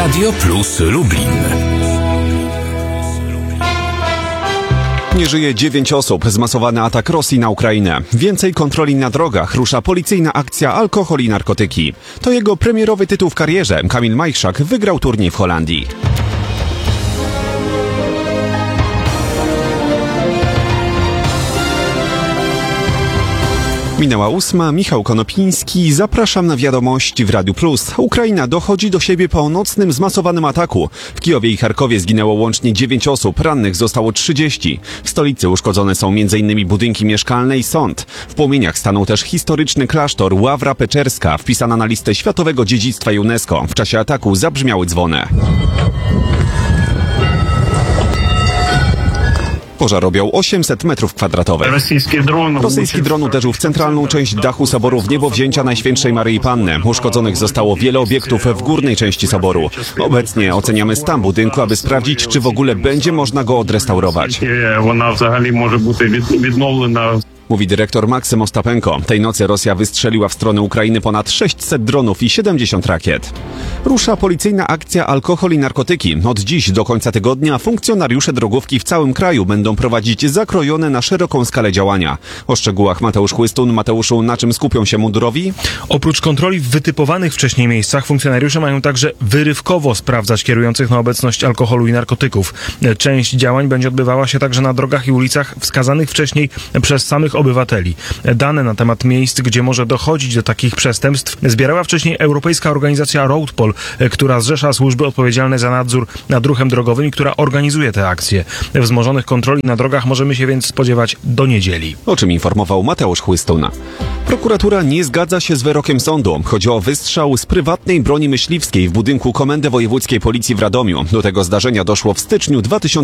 Radio Plus Lublin. Nie żyje 9 osób. Zmasowany atak Rosji na Ukrainę. Więcej kontroli na drogach. Rusza policyjna akcja Alkohol i narkotyki. To jego premierowy tytuł w karierze. Kamil Majchrzak wygrał turniej w Holandii. Minęła 8. Michał Konopiński. Zapraszam na wiadomości w Radiu Plus. Ukraina dochodzi do siebie po nocnym zmasowanym ataku. W Kijowie i Charkowie zginęło łącznie 9 osób, rannych zostało 30. W stolicy uszkodzone są m.in. budynki mieszkalne i sąd. W płomieniach stanął też historyczny klasztor Ławra Peczerska, wpisana na listę Światowego Dziedzictwa UNESCO. W czasie ataku zabrzmiały dzwony. Pożar objął 800 metrów kwadratowych. Rosyjski dron uderzył w centralną część dachu soboru w Niebowzięcia Najświętszej Maryi Panny. Uszkodzonych zostało wiele obiektów w górnej części soboru. Obecnie oceniamy stan budynku, aby sprawdzić, czy w ogóle będzie można go odrestaurować. Mówi dyrektor Maksym Ostapenko. Tej nocy Rosja wystrzeliła w stronę Ukrainy ponad 600 dronów i 70 rakiet. Rusza policyjna akcja Alkohol i narkotyki. Od dziś do końca tygodnia funkcjonariusze drogówki w całym kraju będą prowadzić zakrojone na szeroką skalę działania. O szczegółach Mateusz Chłystun. Mateuszu, na czym skupią się mundurowi? Oprócz kontroli w wytypowanych wcześniej miejscach, funkcjonariusze mają także wyrywkowo sprawdzać kierujących na obecność alkoholu i narkotyków. Część działań będzie odbywała się także na drogach i ulicach wskazanych wcześniej przez samych obywateli. Dane na temat miejsc, gdzie może dochodzić do takich przestępstw, zbierała wcześniej Europejska Organizacja Roadpol, która zrzesza służby odpowiedzialne za nadzór nad ruchem drogowym i która organizuje te akcje. Wzmożonych kontroli na drogach możemy się więc spodziewać do niedzieli. O czym informował Mateusz Chłystun. Prokuratura nie zgadza się z wyrokiem sądu. Chodzi o wystrzał z prywatnej broni myśliwskiej w budynku Komendy Wojewódzkiej Policji w Radomiu. Do tego zdarzenia doszło w styczniu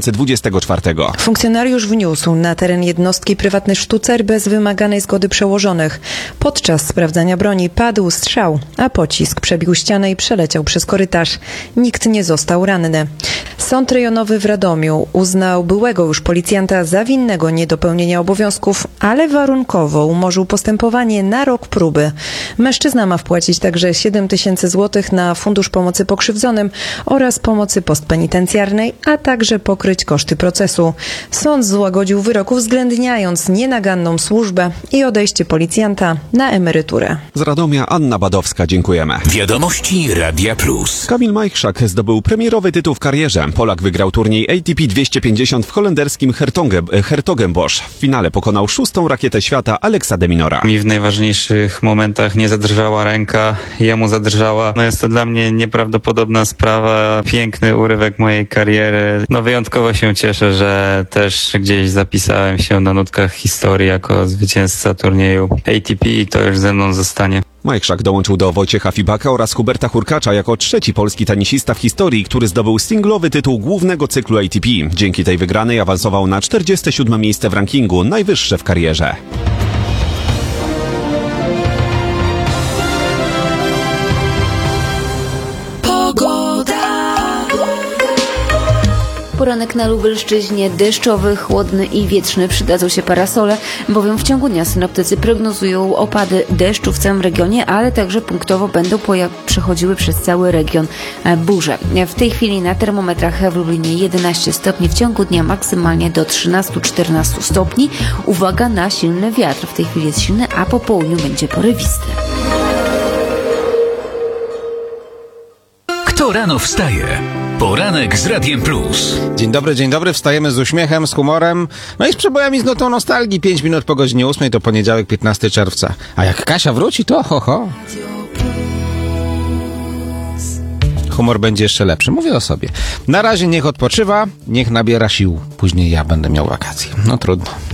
2024. Funkcjonariusz wniósł na teren jednostki prywatny sztucer bez wymaganej zgody przełożonych. Podczas sprawdzania broni padł strzał, a pocisk przebił ścianę i przeleciał przez korytarz. Nikt nie został ranny. Sąd rejonowy w Radomiu uznał byłego już policjanta za winnego niedopełnienia obowiązków, ale warunkowo umorzył postępowanie na rok próby. Mężczyzna ma wpłacić także 7 000 złotych na Fundusz Pomocy Pokrzywdzonym oraz pomocy postpenitencjarnej, a także pokryć koszty procesu. Sąd złagodził wyrok, uwzględniając nienaganną służbę i odejście policjanta na emeryturę. Z Radomia Anna Badowska, dziękujemy. Wiadomości Radia Plus. Kamil Majchrzak zdobył premierowy tytuł w karierze. Polak wygrał turniej ATP 250 w holenderskim Hertogenbosch. W finale pokonał 6. rakietę świata Alexa de Minora. Mi w najważniejszych momentach nie zadrżała ręka, jemu zadrżała. Jest to dla mnie nieprawdopodobna sprawa, piękny urywek mojej kariery. Wyjątkowo się cieszę, że też gdzieś zapisałem się na nutkach historii jako zwycięzca turnieju ATP i to już ze mną zostanie. Majchrzak dołączył do Wojciecha Fibaka oraz Huberta Hurkacza jako trzeci polski tenisista w historii, który zdobył singlowy tytuł głównego cyklu ATP. Dzięki tej wygranej awansował na 47. miejsce w rankingu, najwyższe w karierze. Poranek na Lubelszczyźnie deszczowy, chłodny i wietrzny. Przydadzą się parasole, bowiem w ciągu dnia synoptycy prognozują opady deszczu w całym regionie, ale także punktowo będą przechodziły przez cały region burze. W tej chwili na termometrach w Lublinie 11 stopni, w ciągu dnia maksymalnie do 13-14 stopni. Uwaga na silny wiatr. W tej chwili jest silny, a po południu będzie porywisty. Kto rano wstaje? Poranek z Radiem Plus. Dzień dobry, wstajemy z uśmiechem, z humorem, i z przebojami z notą nostalgii. 5 minut po godzinie 8 to poniedziałek 15 czerwca. A jak Kasia wróci, to ho. Humor będzie jeszcze lepszy, mówię o sobie. Na razie niech odpoczywa, niech nabiera sił. Później ja będę miał wakacje. Trudno.